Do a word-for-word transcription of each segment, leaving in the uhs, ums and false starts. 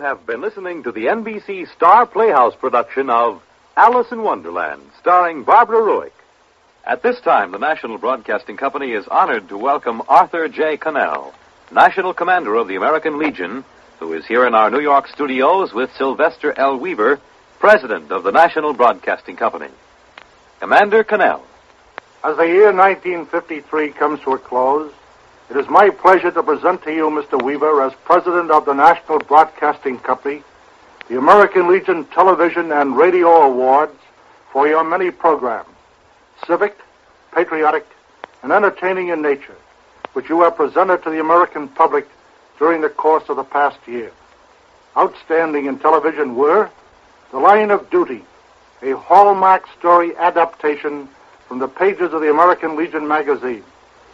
have been listening to the N B C Star Playhouse production of Alice in Wonderland, starring Barbara Ruick. At this time, the National Broadcasting Company is honored to welcome Arthur J. Connell, National Commander of the American Legion, who is here in our New York studios with Sylvester L. Weaver, President of the National Broadcasting Company. Commander Connell. As the year nineteen fifty-three comes to a close, it is my pleasure to present to you, Mister Weaver, as President of the National Broadcasting Company, the American Legion Television and Radio Awards for your many programs, civic, patriotic, and entertaining in nature, which you have presented to the American public during the course of the past year. Outstanding in television were The Line of Duty, a hallmark story adaptation from the pages of the American Legion magazine,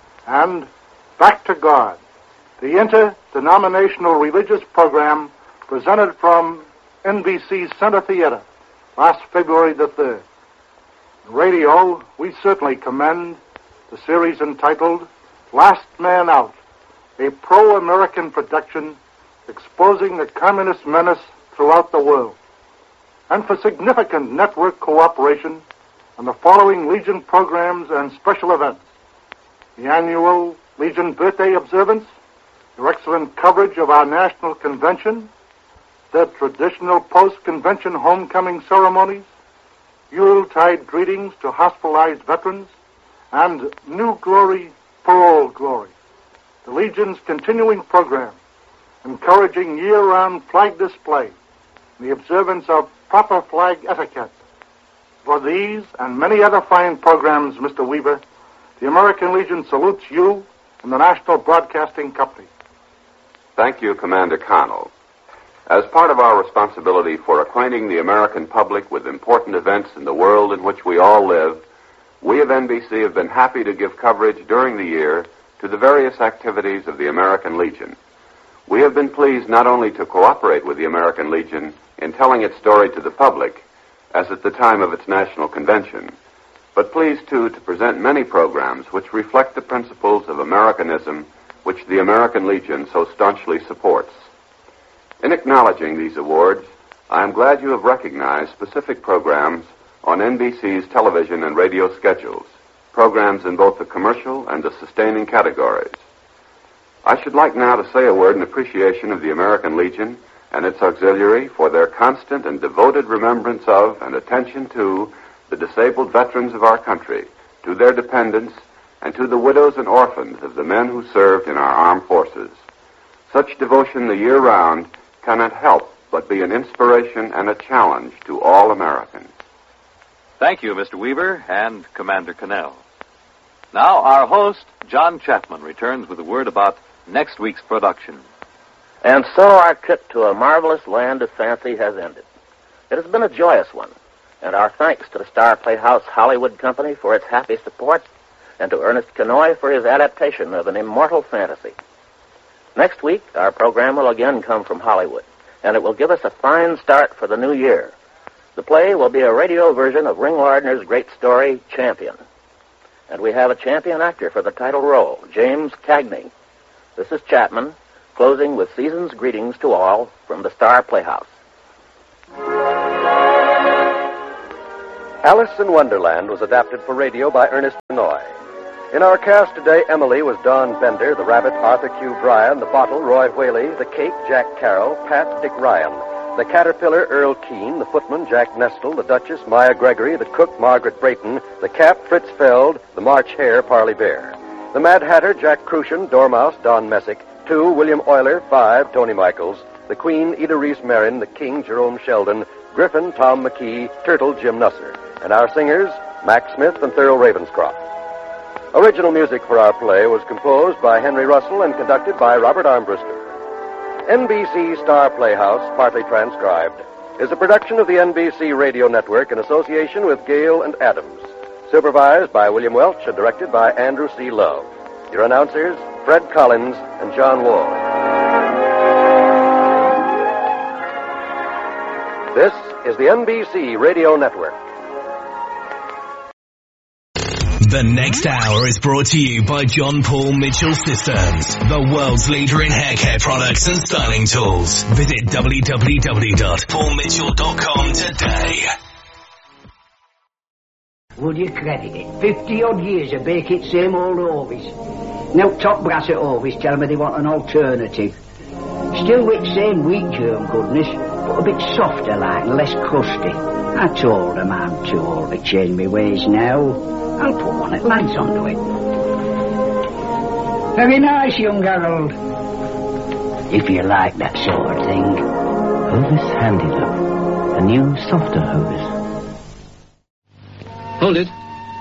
and Back to God, the interdenominational religious program presented from N B C's Center Theater last February the third. In radio, we certainly commend the series entitled Last Man Out, a pro-American production exposing the communist menace throughout the world. And for significant network cooperation on the following Legion programs and special events: the annual Legion Birthday Observance, your excellent coverage of our National Convention, the traditional post-convention homecoming ceremonies, Yuletide greetings to hospitalized veterans, and New Glory for Old Glory. The Legion's continuing program, encouraging year-round flag display and the observance of proper flag etiquette. For these and many other fine programs, Mister Weaver, the American Legion salutes you and the National Broadcasting Company. Thank you, Commander Connell. As part of our responsibility for acquainting the American public with important events in the world in which we all live, we of N B C have been happy to give coverage during the year to the various activities of the American Legion. We have been pleased not only to cooperate with the American Legion in telling its story to the public, as at the time of its national convention, but pleased, too, to present many programs which reflect the principles of Americanism which the American Legion so staunchly supports. In acknowledging these awards, I am glad you have recognized specific programs on N B C's television and radio schedules, programs in both the commercial and the sustaining categories. I should like now to say a word in appreciation of the American Legion and its auxiliary for their constant and devoted remembrance of and attention to the disabled veterans of our country, to their dependents, and to the widows and orphans of the men who served in our armed forces. Such devotion the year round cannot help but be an inspiration and a challenge to all Americans. Thank you, Mister Weaver and Commander Connell. Now, our host, John Chapman, returns with a word about next week's production. And so our trip to a marvelous land of fancy has ended. It has been a joyous one, and our thanks to the Star Playhouse Hollywood Company for its happy support, and to Ernest Kinoy for his adaptation of an immortal fantasy. Next week, our program will again come from Hollywood, and it will give us a fine start for the new year. The play will be a radio version of Ring Lardner's great story, Champion. And we have a champion actor for the title role, James Cagney. This is Chapman, closing with season's greetings to all from the Star Playhouse. Alice in Wonderland was adapted for radio by Ernest Kinoy. In our cast today, Emily was Dawn Bender, the rabbit Arthur Q. Bryan, the bottle Roy Whaley, the cake Jack Carroll, Pat Dick Ryan, the caterpillar Earl Keene, the footman Jack Nestle, the duchess Maya Gregory, the cook Margaret Brayton, the cap Fritz Feld, the March hare Parley Bear, the Mad Hatter Jack Crucian, Dormouse Don Messick, two William Euler, five Tony Michaels, the Queen Ida Reese Marin, the King Jerome Sheldon, Griffin Tom McKee, Turtle Jim Nusser, and our singers Mac Smith and Thurl Ravenscroft. Original music for our play was composed by Henry Russell and conducted by Robert Armbruster. N B C Star Playhouse, partly transcribed, is a production of the N B C Radio Network in association with Gale and Adams. Supervised by William Welch and directed by Andrew C. Love. Your announcers, Fred Collins and John Wall. This is the N B C Radio Network. The next hour is brought to you by John Paul Mitchell Systems, the world's leader in hair care products and styling tools. Visit w w w dot paul mitchell dot com today. Would you credit it? Fifty-odd years of baking same old Ovis. Now top brass at Ovis tell me they want an alternative. Still with same wheat germ goodness, but a bit softer like and less crusty. I told them I'm too old to change my ways now. I'll put one at lads onto it. Very nice, young Harold. If you like that sort of thing. Hovis Handy Love. A new, softer Hovis. Hold it.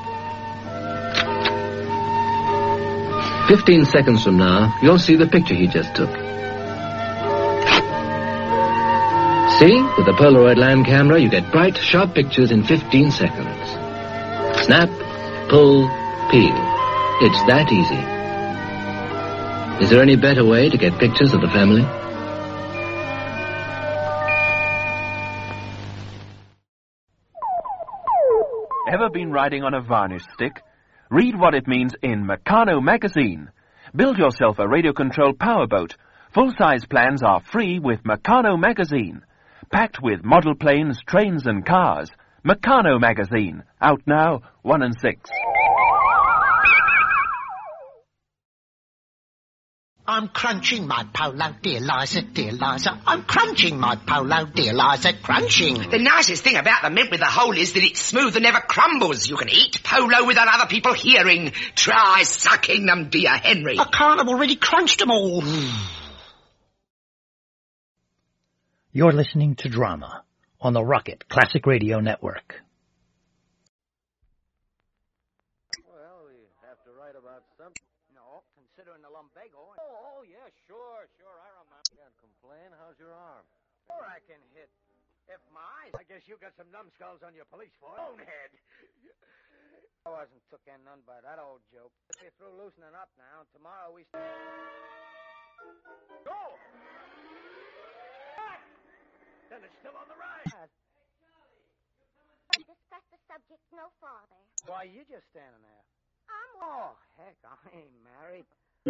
Fifteen seconds from now, you'll see the picture he just took. See? With the Polaroid land camera, you get bright, sharp pictures in fifteen seconds. Snap, pull, peel. It's that easy. Is there any better way to get pictures of the family? Ever been riding on a varnish stick? Read what it means in Meccano magazine. Build yourself a radio-controlled powerboat. Full-size plans are free with Meccano magazine. Packed with model planes, trains and cars. Meccano magazine. Out now, one and six. I'm crunching my polo, dear Liza, dear Liza. I'm crunching my polo, dear Liza, crunching. The nicest thing about the mint with the hole is that it's smooth and never crumbles. You can eat polo without other people hearing. Try sucking them, dear Henry. I can't, I've already crunched them all. You're listening to Drama on the Rocket Classic Radio Network. Well, we have to write about something. No, considering the lumbago. Oh, oh, yeah, sure, sure, I remember. Can't complain. How's your arm? Or I can hit. If my eyes... I guess you got some numbskulls on your police force. Bonehead. I wasn't took in none by that old joke. We're through loosening up now. Tomorrow we... Go! Then it's still on the rise. Discuss the subject no farther. Why, you just standing there. I'm... Oh, heck, I ain't married.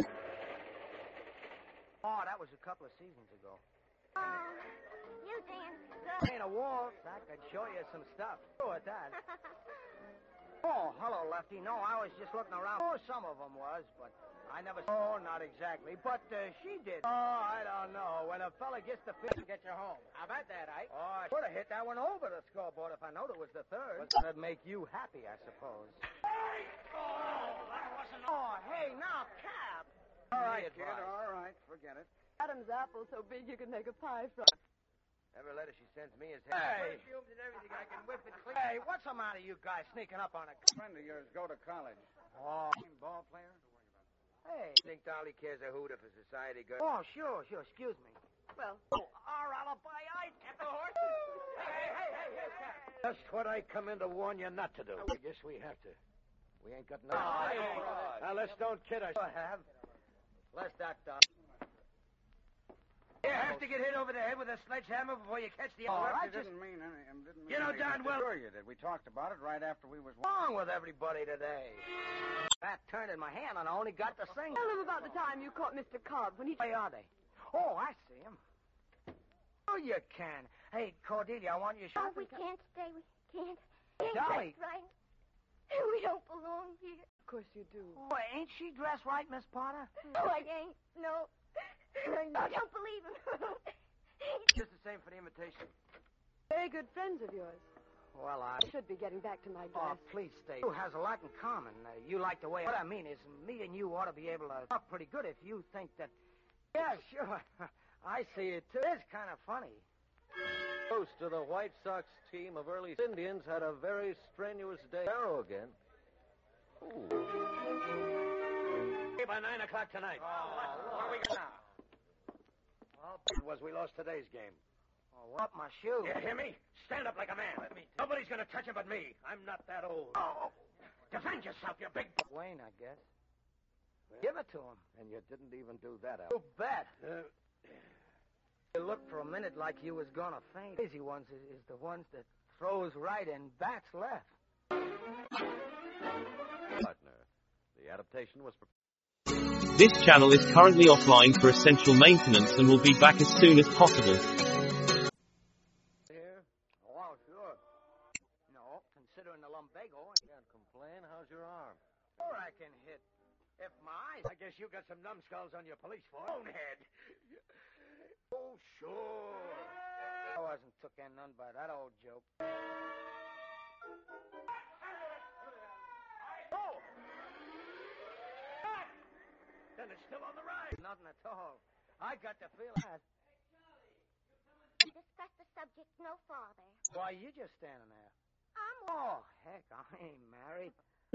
Oh, that was a couple of seasons ago. Oh, you dance good. Ain't a waltz. I could show you some stuff. Oh, at that. Oh, hello, Lefty. No, I was just looking around. Oh, some of them was, but I never... Oh, not exactly. But uh, she did. Oh, I don't know. When a fella gets the fish, get you home. How about that, eh? Oh, I would have hit that one over the scoreboard if I knowed it was the third. But that'd make you happy, I suppose. Hey! Oh, that wasn't... Oh, hey, now, Cap. All right, kid. All right, forget it. Adam's apple so big you can make a pie from. Every letter she sends me is... Hey! Perfumes and everything. I can whip it clean. Hey, what's the matter, you guys sneaking up on a... friend of yours go to college. Oh, Ball player? hey. Think Dolly cares a hoot if a society girl... Oh, sure, sure. Excuse me. Well, oh, our alibi, I get the horses. Hey, hey, hey, hey, hey. Just what I come in to warn you not to do. I guess we have to. We ain't got no... Oh, hey, now, let's don't kid us. I have. Less that, Doc. You have to get hit over the head with a sledgehammer before you catch the... Oh, other. I didn't mean any... Didn't mean You know, anything. darn well... Sure you did. We talked about it right after we was... What's wrong with everybody today? That turned in my hand and I only got the thing. tell him about the time you caught Mister Cobb when he... Where are they? Oh, I see him. Oh, you can. Hey, Cordelia, I want you to... Oh, we can't stay. We can't. Ain't Dolly. that right? We don't belong here. Of course you do. Oh, ain't she dressed right, Miss Potter? No, I ain't. No. No, I don't believe him. Just the same for the invitation. Very good friends of yours. Well, I... I should be getting back to my Oh, dress. please stay. You has a lot in common. Uh, you like the way... What I mean is, me and you ought to be able to talk pretty good if you think that... Yeah, sure. I see it, too. It's kind of funny. Host of the White Sox team of early Indians had a very strenuous day. Arrow again. Ooh. Hey, by nine o'clock tonight. Oh, what are we got now? Well, it was we lost today's game. Oh, what my shoe? You hear me? Stand up like a man. Let me Nobody's going to touch him but me. I'm not that old. Oh. Defend yourself, you big... Wayne, I guess. Well, give it to him. And you didn't even do that, Al. You bet. Uh, You looked for a minute like you was going to faint. Easy ones is, is the ones that throws right and bats left. Partner. The adaptation was prepared. This channel is currently offline for essential maintenance and will be back as soon as possible. Here? Oh, sure. No, considering the lumbago. Can't complain. How's your arm? Sure I can hit. If my eyes... I guess you got some numbskulls on your police force. Bonehead. Oh, sure. I wasn't took in none by that old joke. Oh! Then it's still on the rise. Nothing at all. I got the feeling that... Discuss the subject no farther. Why, you just standing there. I'm... Oh, heck, I ain't married.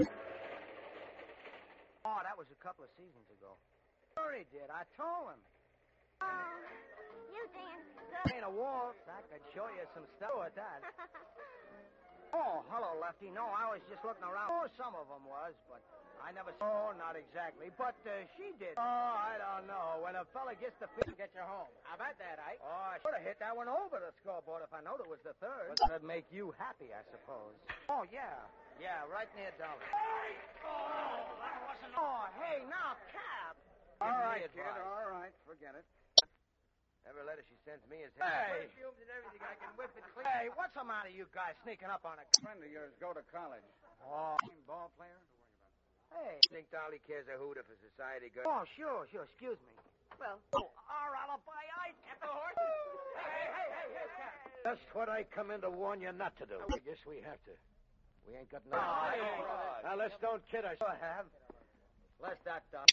Oh, that was a couple of seasons ago. Sure he did. I told him. Oh, you dance good. Ain't a waltz. I could show you some stuff with that. Oh, hello, Lefty. No, I was just looking around. Oh, some of them was, but I never saw. Oh, not exactly. But uh, she did. Oh, I don't know. When a fella gets the fish, get you home. How about that, Ike? Oh, I should have hit that one over the scoreboard if I knowed it was the third. But that'd make you happy, I suppose. Oh, yeah. Yeah, right near Dollar. Oh, that wasn't... Oh, hey, now, Cap. All right, kid, all right. Forget it. Every letter she sends me is... Hey! Perfumes and everything. I can whip it clean. Hey, what's the matter, you guys sneaking up on a... friend of yours go to college. Oh. Ball player? Hey. Think Dolly cares a hoot if a society girl... Oh, sure, sure. Excuse me. Well... Oh, our alibi, I get the horses. Hey, hey, hey, hey, Cap. That's what I come in to warn you not to do. I guess we have to. We ain't got no... Oh, right. Now, let's don't kid us. I have. Let's that, Doc.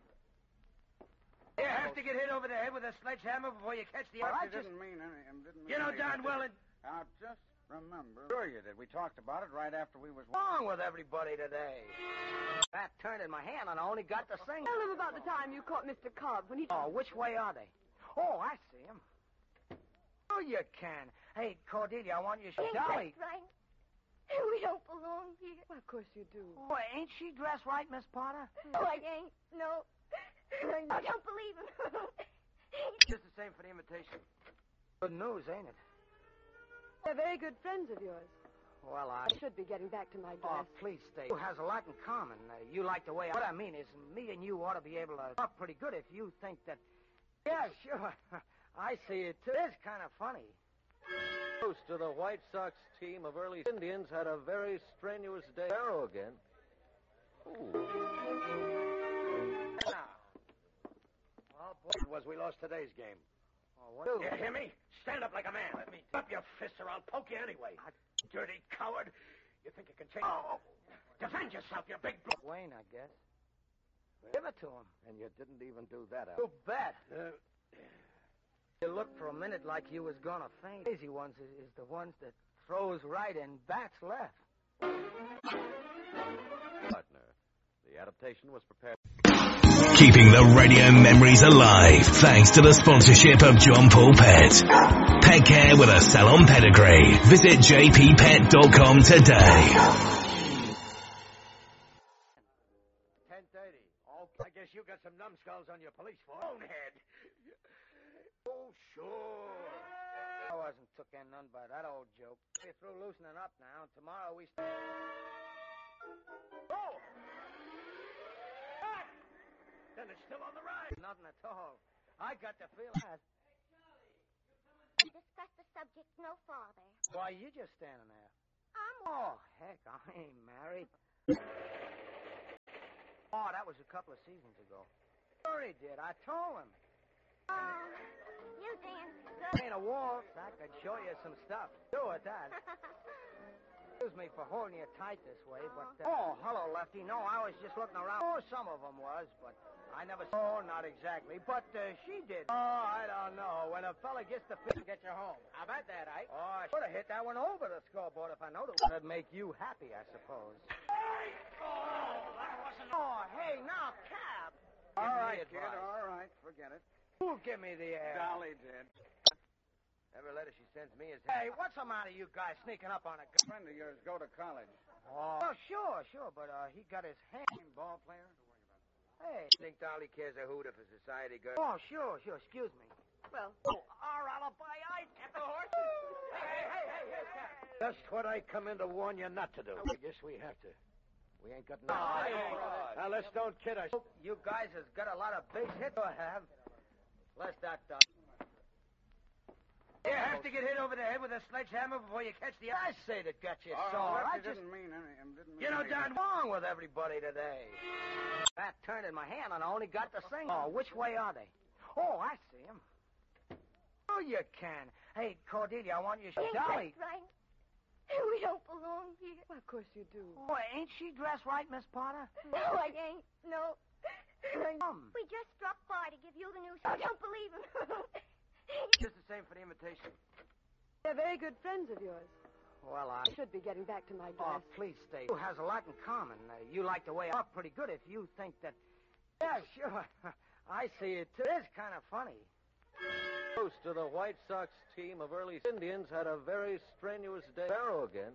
You have to get hit over the head with a sledgehammer before you catch the... Well, I oxygen. didn't mean any... Didn't mean You know any- darn well it... Now, just remember... Sure you did. We talked about it right after we was... What's wrong with everybody today? That turned in my hand and I only got the thing. Tell him about the time you caught Mister Cobb when he... Oh, which way are they? Oh, I see him. Oh, you can. Hey, Cordelia, I want you to... Ain't Dolly. that right? We don't belong here. Well, of course you do. Oh, ain't she dressed right, Miss Potter? No, I ain't. No. I don't believe him. Just the same for the invitation. Good news, ain't it? They're very good friends of yours. Well, I... I should be getting back to my Oh, dress. please stay. You has a lot in common. Uh, you like the way I... What I mean is, me and you ought to be able to talk pretty good if you think that... Yeah, sure. I see it, too. It's kind of funny. Host of the White Sox team of early Indians had a very strenuous day. Arrow again. Ooh. Now. Oh, boy, it was we lost today's game. Oh, what? You hear me? Stand up like a man. Let me up your fists or I'll poke you anyway. Dirty coward. You think you can change... Oh, defend yourself, you big... Blo- Wayne, I guess. Give it to him. And you didn't even do that, Al. You bet. Uh, you looked for a minute like you was gonna faint. Crazy ones is, is the ones that throws right and bats left. Partner. The adaptation was prepared. Keeping the radio memories alive thanks to the sponsorship of John Paul Pet. Pet care with a salon pedigree. Visit j p pet dot com today. ten thirty. Oh, I guess you got some numbskulls on your police force. Bonehead. Oh, sure. I wasn't took in none by that old joke. We're through loosening up now, and tomorrow we... St- oh! Ah! Then it's still on the rise. Nothing at all. I got the feeling that... Discuss the subject no farther. Why, you just standing there. I'm... Oh, heck, I ain't married. Oh, that was a couple of seasons ago. Sure he did. I told him. Oh, you dance good. Ain't a waltz. I could show you some stuff. Do at that. Excuse me for holding you tight this way, but... Uh... Oh, hello, Lefty. No, I was just looking around. Oh, some of them was, but I never... Oh, not exactly. But uh, she did. Oh, I don't know. When a fella gets the fish, get you home. How about that, Ike? Oh, I should have hit that one over the scoreboard if I knowed it. That'd make you happy, I suppose. Hey! Oh, that wasn't... Oh, hey, now, Cap. All right, kid. All right, forget it. Who'll give me the air? Dolly did. Every letter she sends me is... Hey, what's the matter, you guys sneaking up on a... A friend of yours go to college. Oh, oh sure, sure, but uh, he got his hand... Ball player? Hey, think Dolly cares a hoot if a society girl... Oh, sure, sure, excuse me. Well... Oh, our alibi, I get the horses. Hey, hey, hey, hey, hey, Cap. Just what I come in to warn you not to do. I guess we have to. We ain't got no... Now, let's don't kid us. You guys has got a lot of big hits to have. Let's that... Uh... You have to get hit over the head with a sledgehammer before you catch the... I say that got you Oh, sore. that I just... didn't mean any... Didn't mean You know, anything. Don, wrong with everybody today. That turned in my hand and I only got the thing. Oh, which way are they? Oh, I see them. Oh, you can. Hey, Cordelia, I want you to... Ain't Dolly. that right? We don't belong here. Well, of course you do. Oh, ain't she dressed right, Miss Potter? No, I ain't. No. Um. We just dropped by to give you the news. I don't believe him. Just the same for the invitation. They're very good friends of yours. Well, I... I should be getting back to my Oh, dress. please stay. Who has a lot in common. Uh, you like the way I look pretty good if you think that... Yeah, sure. I see it, too. It is kind of funny. Host of the White Sox team of early Indians had a very strenuous day. Barrow again.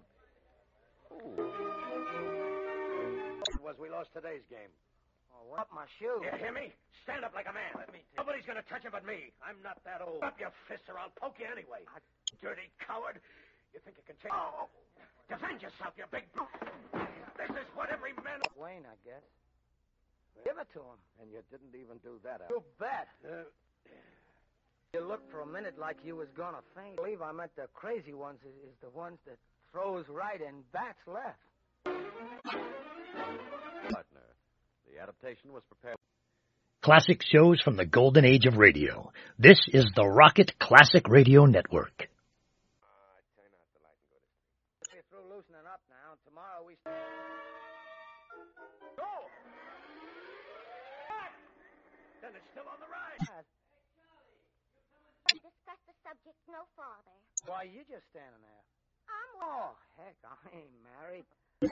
Was we lost today's game. Oh, what? Up my shoe. You hear me? Stand up like a man. Let me Nobody's going to touch him but me. I'm not that old. Up your fists or I'll poke you anyway. I... Dirty coward. You think you can change... Oh! Defend yourself, you big... This is what every man... Wayne, I guess. Give it to him. And you didn't even do that, You bet. Uh, you looked for a minute like you was going to faint. I believe I meant the crazy ones is, is the ones that throws right and bats left. Partner. The adaptation was prepared. Classic shows from the golden age of radio. This is the Rocket Classic Radio Network. We're through loosening up now. Tomorrow we... Go! Back! Then it's still on the ride. Discuss the subject no farther. Why, you just standing there. I'm... Oh, heck, I ain't married.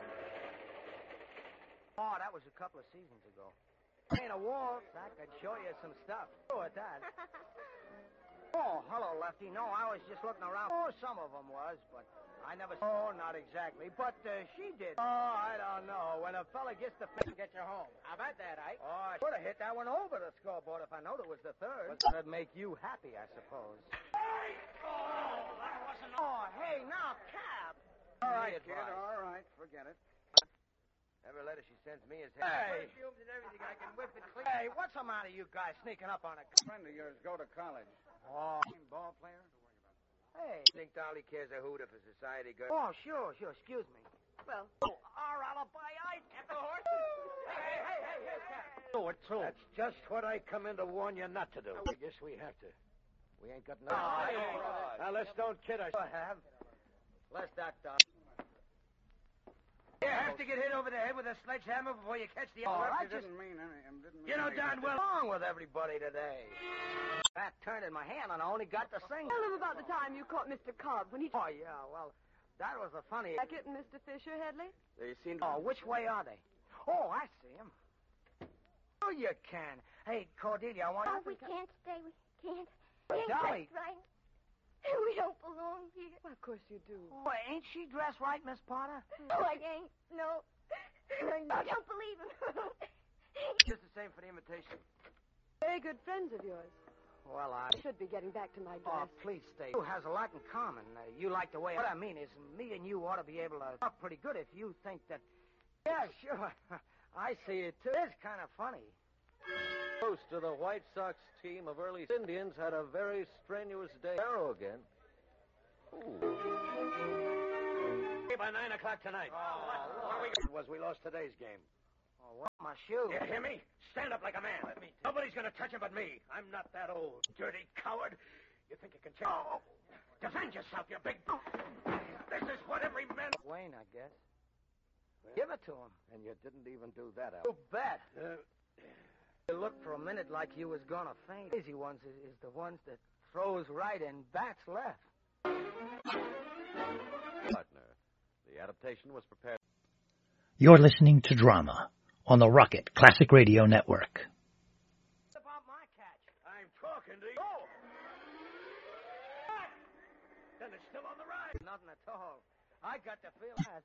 Oh, that was a couple of seasons ago. Ain't a wolf. I could show you some stuff. Oh, at that. Oh, hello, Lefty. No, I was just looking around. Oh, some of them was, but I never... Oh, not exactly. But uh, she did. Oh, I don't know. When a fella gets the fish, get you home. How about that, Ike? Oh, I would have hit that one over the scoreboard if I knowed it was the third. But that'd make you happy, I suppose. Hey! Oh, that wasn't... Oh, hey, now, Cap. All right, kid. All right, forget it. Every letter she sends me is... Hey! Perfumes and everything. I can whip it clean. Hey, what's the matter, you guys sneaking up on a... A friend of yours go to college. Oh. Ball player? Hey. Think Dolly cares a hooter for society girls? Oh, sure, sure. Excuse me. Well... Oh, our alibi, I get the horses. Hey, hey, hey, hey, hey, Cap. Do it, too. That's just what I come in to warn you not to do. I guess we have to. We ain't got no... Oh, hey, hey, hey. Now, let's don't kid us. have. Let's that, uh... You have to get hit over the head with a sledgehammer before you catch the... Oh, I that just... didn't mean any... Didn't mean You know, anything. Don, what's wrong with everybody today? That turned in my hand and I only got the thing. Tell him about the time you caught Mister Cobb when he... Oh, yeah, well, that was a funny... Like it, Mister Fisher, Headley? They seem... Oh, which way are they? Oh, I see them. Oh, you can. Hey, Cordelia, I want... Oh, we can't stay. We can't. We ain't Dolly. dressed right. We don't belong here. Well, of course you do. Oh, ain't she dressed right, Miss Potter? No, I ain't. No. I don't believe him. Just the same for the invitation. Very good friends of yours. Well, I... I should be getting back to my Oh, dress. please stay. Who has a lot in common. Uh, you like the way... What I mean is, me and you ought to be able to talk pretty good if you think that... Yeah, sure. I see it, too. It is kind of funny. Host of the White Sox team of early Indians had a very strenuous day. Barrow again. By nine o'clock tonight. Oh, what are we... was we lost today's game. Oh, what? My shoe. You hear me? Stand up like a man. Let me Nobody's going to touch him but me. I'm not that old. Dirty coward. You think you can change... Oh! Defend yourself, you big... This is what every man... Wayne, I guess. Give it to him. And you didn't even do that, Al. You bet. Uh, you looked for a minute like you was going to faint. Easy ones is, is the ones that throws right and bats left. Partner. The adaptation was prepared. You're listening to Drama on the Rocket Classic Radio Network. What about my catch? I'm talking to you. Oh! Back! Then it's still on the ride. Nothing at all. I got the feeling that...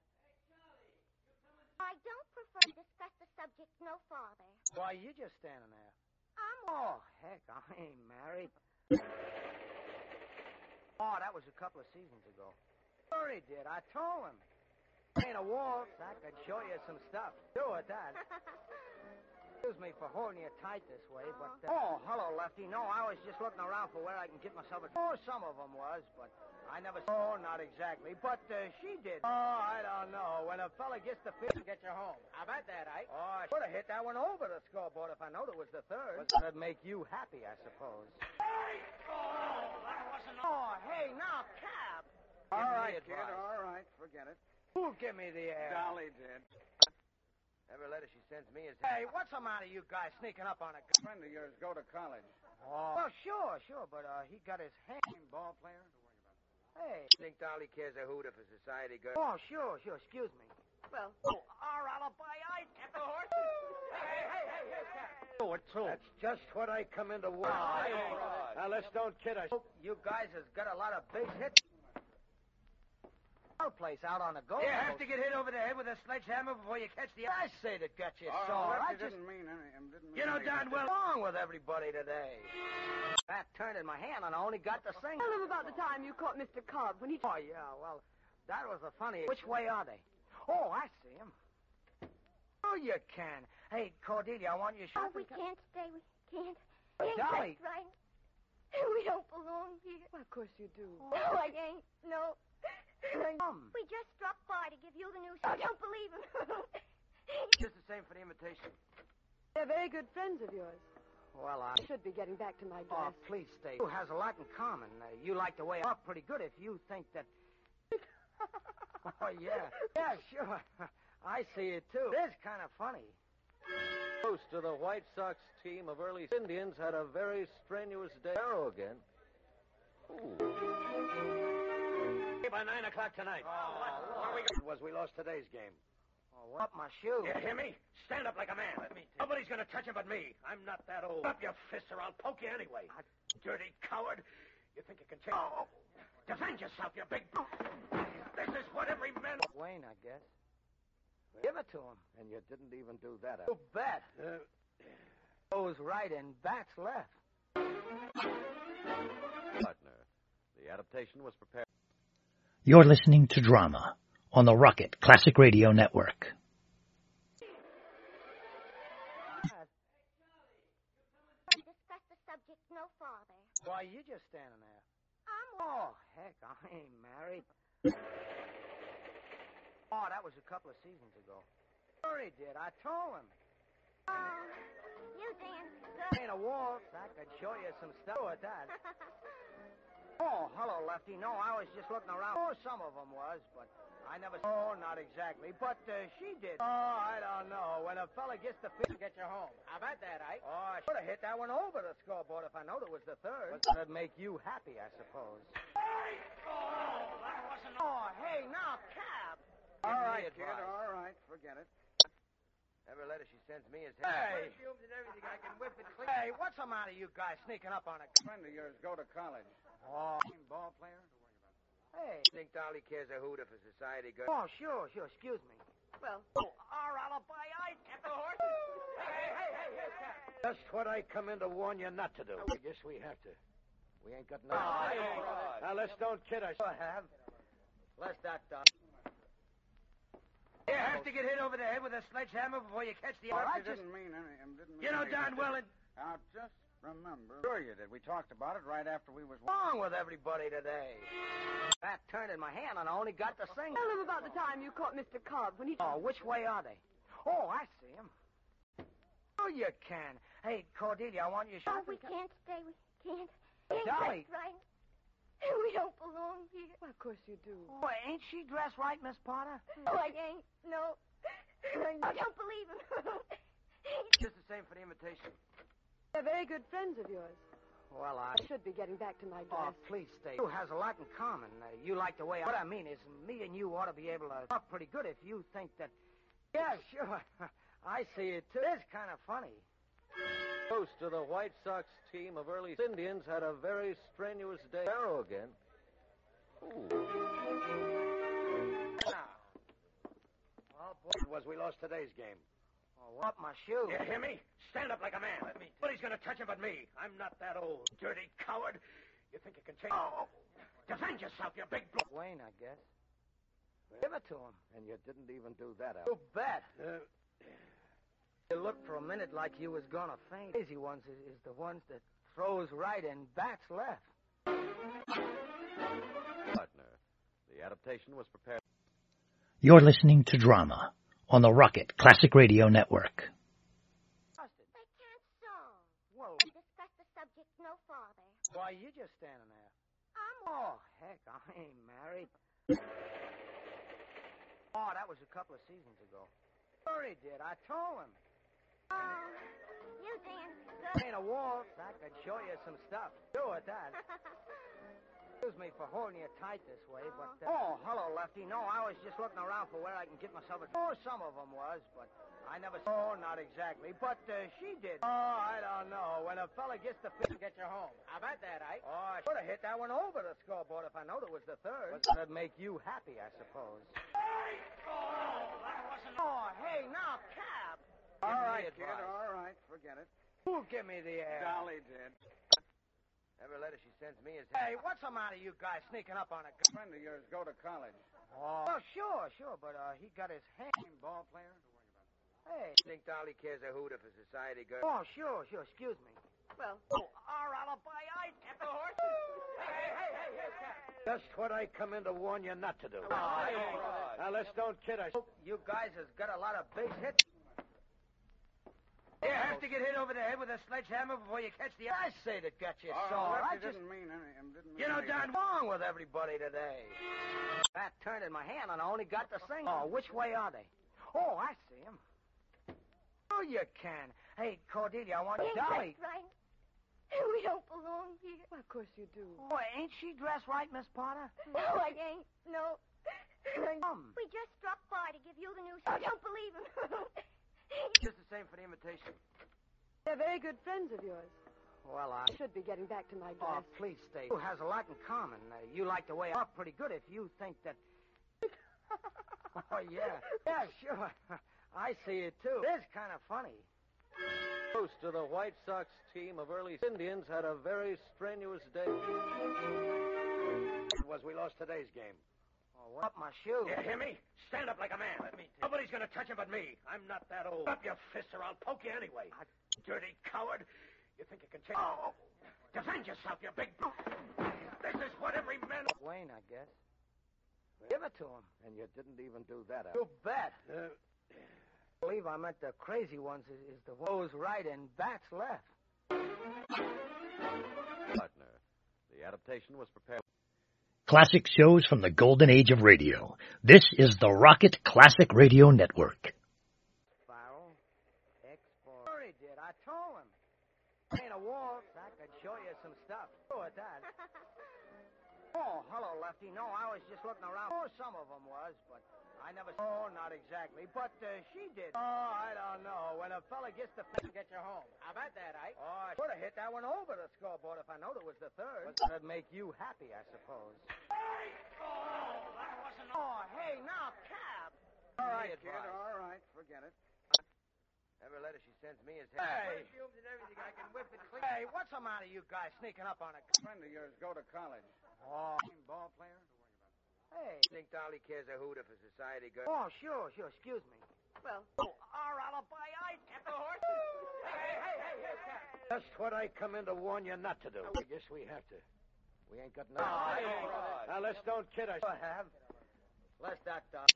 I don't prefer to discuss the subject no farther. Why, you just standing there. I'm... Oh, heck, I ain't married. Oh, that was a couple of seasons ago. Sure he did. I told him. Ain't a waltz. I could show you some stuff. Do at that. Excuse me for holding you tight this way, but... Uh... Oh, hello, Lefty. No, I was just looking around for where I can get myself a... Oh, some of them was, but I never... Oh, not exactly, but uh, she did. Oh, I don't know. When a fella gets the fish, get you home. How about that, Ike? Oh, I should have hit that one over the scoreboard if I knowed it was the third. That'd make you happy, I suppose. Hey! Oh, that wasn't... Oh, hey, now, Cap. All right, kid, all right. Forget it. Who'll give me the air? Dolly did. Every letter she sends me is... Hey, what's the matter, you guys sneaking up on a... A friend of yours go to college. Oh. Well, sure, sure, but uh, he got his hand... Ball player? Hey, think Dolly cares a hoot if a society girl... Oh, sure, sure, excuse me. Well... Oh, our alibi, I get the horses. Hey, hey, hey, hey, here's Cap. Oh, it's true. That's just what I come into work. Oh, all right. Now, let's don't kid us. You guys has got a lot of base hits. Place out on the goal. You have to get hit over the head with a sledgehammer before you catch the... I say that got you oh, sore. I just... didn't mean anything. Didn't mean you know, anything. darn well, what's wrong with everybody today? That turned in my hand and I only got the thing. Tell him about the time you caught Mister Cobb when he... Oh, yeah, well, that was the funny... Which way are they? Oh, I see him. Oh, you can. Hey, Cordelia, I want you to... Oh, we can't stay. We can't. But Ain't Dolly... that right? We don't belong here. Well, of course you do. No, I ain't. No. Um. We just dropped by to give you the news. I don't believe him. Just the same for the invitation. They're very good friends of yours. Well, I... should be getting back to my Oh, dress. please stay. You has a lot in common. Uh, you like the way I talk pretty good if you think that... Oh, yeah. Yeah, sure. I see it, too. It is kind of funny. Host of the White Sox team of early Indians had a very strenuous day. Arrow again. Ooh. By nine o'clock tonight. Oh, what we got was we lost today's game. Oh, what? Up my shoe. You hear me? Stand up like a man. Let me Nobody's going to touch him but me. I'm not that old. Up your fists or I'll poke you anyway. I... Dirty coward. You think you can take... Oh, defend yourself, you big... This is what every man... Wayne, I guess. Give it to him. And you didn't even do that. You bet. Uh, goes right and bats left. Partner. The adaptation was prepared... You're listening to Drama on the Rocket Classic Radio Network. Discuss the subject no farther. Why, you just standing there. I'm... Oh, heck, I ain't married. Oh, that was a couple of seasons ago. Sure he did. I told him. Oh, you dance good. Ain't a waltz. I could show you some stuff at that. Oh, hello, Lefty. No, I was just looking around. Oh, some of them was, but I never... Oh, not exactly, but uh, she did. Oh, I don't know. When a fella gets the fish, get you home. How about that, Ike? Oh, I should have hit that one over the scoreboard if I knowed it was the third. That'd make you happy, I suppose. Hey! Oh, that wasn't... Oh, hey, now, Cap. All right, kid, all right. Forget it. Every letter she sends me is... Hey! Perfumes and everything. I can whip it clean. Hey, what's the matter, you guys sneaking up on a... A friend of yours go to college. Oh. Ball player? Hey, think Dolly cares a hoot if a society girl... Oh, sure, sure. Excuse me. Well... Oh, our alibi, I get the horses. Hey, hey, hey, here's Cap. Just what I come in to warn you not to do. I guess we have to. We ain't got no... Oh, all right. Now, let's don't kid us. I have. Less that, Doc. You have to get hit over the head with a sledgehammer before you catch the... Well, I you just... didn't mean anything. Didn't mean You know anything. darn well it... Now, just remember... Sure you did. We talked about it right after we was... What's wrong with everybody today? That turned in my hand and I only got the thing. Tell him about the time you caught Mister Cobb when he... Oh, which way are they? Oh, I see him. Oh, you can. Hey, Cordelia, I want you to... Oh, we can't stay. We can't. Ain't Dolly. that right? We don't belong here. Well, of course you do. Oh, ain't she dressed right, Miss Potter? No, I ain't. No. I don't believe him. Just the same for the invitation. They're very good friends of yours. Well, I... I should be getting back to my Oh, dress. please stay. You has a lot in common. Uh, you like the way I... What I mean is, me and you ought to be able to talk pretty good if you think that... Yeah, sure. I see it, too. It is kind of funny. Host of the White Sox team of early Indians had a very strenuous day. Arrow again. Ooh. Now. Oh, boy. It was we lost today's game. Oh, up my shoe. You hear me? Stand up like a man. Let me... Nobody's going to touch him but me. I'm not that old. Dirty coward. You think you can take... Oh, defend yourself, you big... Blo- Wayne, I guess. Give it to him. And you didn't even do that, Al. You bet. Uh, you looked for a minute like you was gonna faint. Crazy ones is, is the ones that throws right and bats left. Partner. The adaptation was prepared. You're listening to Drama on the Rocket Classic Radio Network. They can't song. Whoa. Discuss the subject no farther. Why, you just standing there. I'm... Oh, heck, I ain't married. Oh, that was a couple of seasons ago. Sure he did. I told him. Oh, you dance good. Ain't a waltz. I could show you some stuff. Do it, that. Excuse me for holding you tight this way, but... Uh... Oh, hello, Lefty. No, I was just looking around for where I can get myself a... Oh, some of them was, but I never... Oh, not exactly, but uh, she did. Oh, I don't know. When a fella gets the fish, get you home. How about that, Ike? Oh, I should have hit that one over the scoreboard if I knowed it was the third. But that'd make you happy, I suppose. Hey! Oh, that wasn't... Oh, hey, now, Cap. All right, kid, all right. Forget it. Who'll give me the air? Dolly did. Every letter she sends me is... Hey, what's the matter, you guys sneaking up on a... A friend of yours go to college. Oh, well, sure, sure, but uh, he got his hand... Ball player? Don't worry about Hey. it. Think Dolly cares a hoot if a society girl... Oh, sure, sure, excuse me. Well... Oh, our alibi, I kept the horses. Hey, hey, hey, hey, hey, Cap. Just what I come in to warn you not to do. Oh, hey, hey. Now, let's don't kid us. You guys has got a lot of big hits. You have to get hit over the head with a sledgehammer before you catch the... I say that got you Oh, sore. I I just... didn't mean any... Didn't mean You know, anything. Don, wrong with everybody today. That turned in my hand and I only got the thing. Oh, which way are they? Oh, I see them. Oh, you can. Hey, Cordelia, I want Ain't Dolly. that right? We don't belong here. Well, of course you do. Oh, ain't she dressed right, Miss Potter? No, I ain't. No. Um. We just dropped by to give you the news. I don't believe him. Just the same for the invitation. They're very good friends of yours. Well, I... should be getting back to my Oh, dress. please stay. You has a lot in common. Uh, you like the way I look pretty good if you think that... Oh, yeah. Yeah, sure. I see it, too. It is kind of funny. Host of the White Sox team of early Indians had a very strenuous day. It was we lost today's game. Oh, what? Up my shoe. You hear me? Stand up like a man. Let me Nobody's going to touch him but me. I'm not that old. Up your fists or I'll poke you anyway. I... Dirty coward. You think you can take... Oh! Defend yourself, you big... This is what every man... Wayne, I guess. Give it to him. And you didn't even do that, Al. You bet. Uh, I believe I meant the crazy ones is, is the ones right and bats left. Partner. The adaptation was prepared. Classic shows from the golden age of radio. This is the Rocket Classic Radio Network. Farrell, Expo. Sure he did. I told him. Ain't a waltz. I could show you some stuff. Do it, that. Oh, hello, Lefty. No, I was just looking around. Oh, some of them was, but I never... Oh, not exactly, but uh, she did. Oh, I don't know. When a fella gets the fish, get you home. How about that, Ike? Oh, I should have hit that one over the scoreboard if I knowed it was the third. But that'd make you happy, I suppose. Hey! Oh, that wasn't... Oh, hey, now, Cap. All right, kid, all right. Forget it. Every letter she sends me is... Hey! Perfumes and everything. I can whip it clean. Hey, what's the matter, you guys sneaking up on a... A friend of yours go to college. Oh. Ball player? Don't worry about it. Hey. Think Dolly cares a hoot if a society girl... Oh, sure, sure. Excuse me. Well... Oh, our alibi, I kept the horses. Hey, hey, hey, hey, hey, Cap. Just what I come in to warn you not to do. I guess we have to. We ain't got no... Oh, hey, hey. Now, let's don't kid us. I have. Less that, Doc.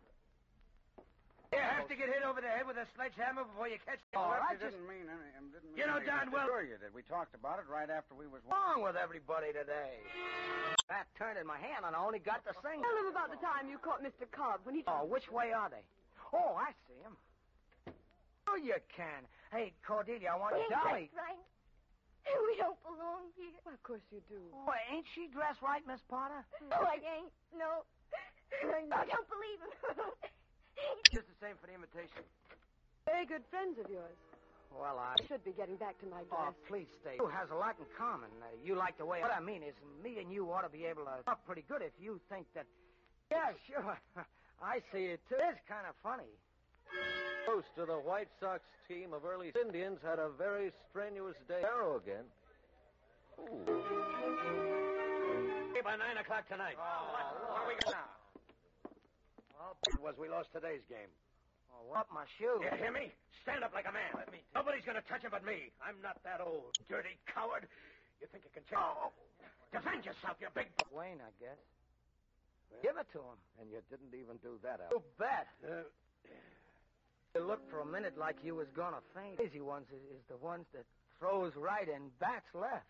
You have to get hit over the head with a sledgehammer before you catch the... Oh, I you just... didn't mean any... Didn't mean You know, anything. Don, well... Sure you did. We talked about it right after we was... wrong with everybody today? That turned in my hand and I only got the thing. Tell them about the time you caught Mister Cobb when he... Oh, which way are they? Oh, I see him. Oh, you can. Hey, Cordelia, I want Ain't Dolly. that right? We don't belong here. Well, of course you do. Oh, ain't she dressed right, Miss Potter? No, I ain't. No. I don't believe him. Just the same for the invitation. Very good friends of yours. Well, I... should be getting back to my Oh, dress. please stay. You has a lot in common. Uh, you like the way... What I mean is, me and you ought to be able to talk pretty good if you think that... Yeah, sure. I see it, too. It's kind of funny. Host of the White Sox team of early Indians had a very strenuous day. Arrow again. Ooh. By nine o'clock tonight. Oh, what, what are we got now? It was we lost today's game. Oh, what? My shoe. You hear me? Stand up like a man. Let me. Nobody's gonna touch him but me. I'm not that old. Dirty coward. You think you can change? Oh. Defend yourself, you big. Wayne, I guess. Give it to him. And you didn't even do that, Al. You bet. Uh, you looked for a minute like you was gonna faint. Easy ones is, is the ones that throws right and bats left.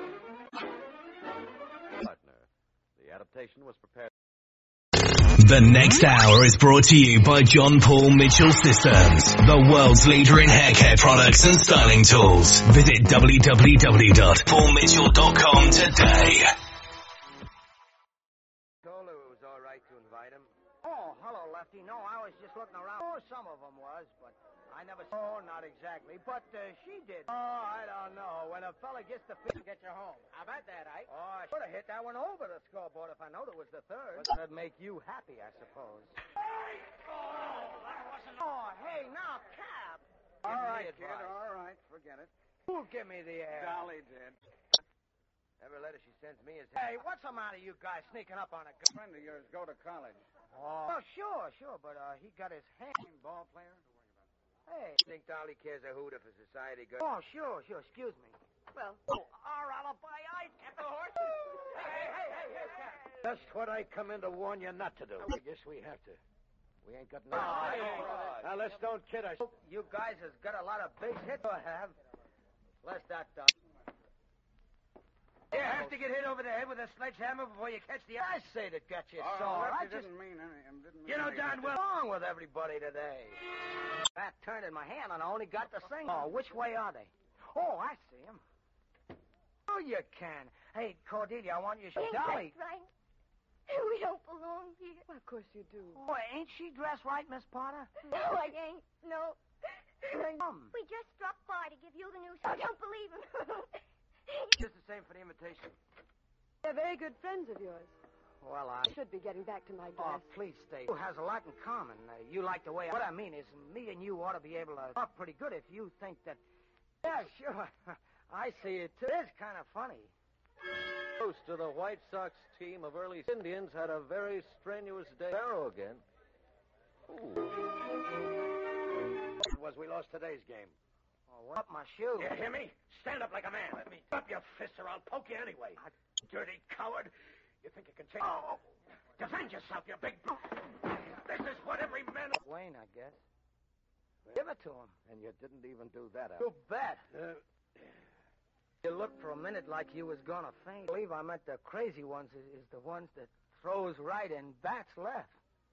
Partner. The adaptation was prepared. The next hour is brought to you by John Paul Mitchell Systems, the world's leader in hair care products and styling tools. Visit w w w dot paul mitchell dot com today. Told her it was all right to invite him. Oh, hello, Lefty. No, I was just looking around. Oh, some of them was, but I never saw. Oh, not exactly. But uh, she did. Oh, I don't know. When a fella gets the fish, get you home. How about that, Ike? Oh, I should have hit that one over the scoreboard if I knowed it was the third. But that'd make you happy, I suppose. Hey! Oh, that wasn't... Oh, hey, now, Cap. All Give right, me kid. advice. All right. Forget it. Who'll give me the air? Dolly did. Every letter she sends me is... Hey, what's the matter, you guys sneaking up on a... A friend of yours go to college. Oh, well, sure, sure, but uh, he got his hand... Ball player? Hey, think Dolly cares a hoot if a society goes... Oh, sure, sure, excuse me. Well, oh, our alibi, I get the horses. Hey, hey, hey, hey, Cap. Just what I come in to warn you not to do. I guess we have to. We ain't got no... Oh, hey, now, let's don't kid us. You guys has got a lot of base hits to have. Less that, uh... You have to get hit over the head with a sledgehammer before you catch the... I say that got you Oh, sore. I I just... didn't mean any... Didn't mean You know, any- darn well, what's wrong with everybody today? Bat turned in my hand and I only got the thing. Oh, which way are they? Oh, I see them. Oh, you can. Hey, Cordelia, I want you to... Ain't Dolly. that right? We don't belong here. Well, of course you do. Oh, ain't she dressed right, Miss Potter? No, I ain't. No. Um. We just dropped by to give you the news. I don't believe him. Just the same for the invitation. They're very good friends of yours. Well, I... I should be getting back to my Oh, desk. please stay. Who has a lot in common. Uh, you like the way... I... What I mean is, me and you ought to be able to talk pretty good if you think that... Yeah, sure. I see it, too. It's kind of funny. Host of the White Sox team of early Indians had a very strenuous day. Barrow again. It was we lost today's game. Oh, what? My shoe. You hear me? Stand up like a man. Let me... Up your fists or I'll poke you anyway. Dirty coward. You think you can change... Oh. Defend yourself, you big... This is what every man... Wayne, I guess. Give it to him. And you didn't even do that, Al. You bet. Uh, you looked for a minute like you was gonna faint. I believe I meant the crazy ones is, is the ones that throws right and bats left.